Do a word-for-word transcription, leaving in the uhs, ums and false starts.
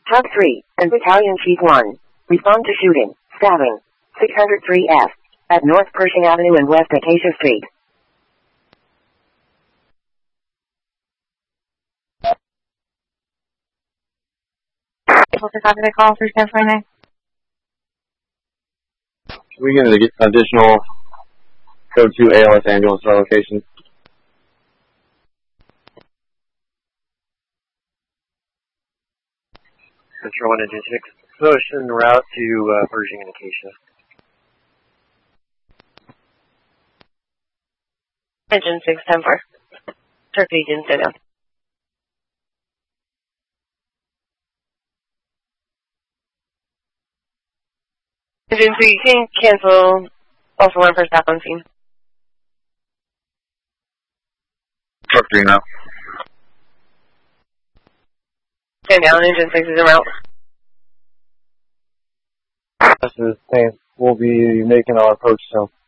Hub three and Battalion Chief one. Respond to shooting, stabbing, six oh three F, at North Pershing Avenue and West Acacia Street. Able to copy the call through ten twenty-nine. We get an additional code two A L S ambulance to our location. Control one, Engine six, push en route to uh, Pershing and Acacia. Engine six, ten four. Turkey didn't stay down. Engine three, you can cancel also one for stop on scene. Truck three now. Stand down, Engine six is en route. This is Tank. We'll be making our approach soon.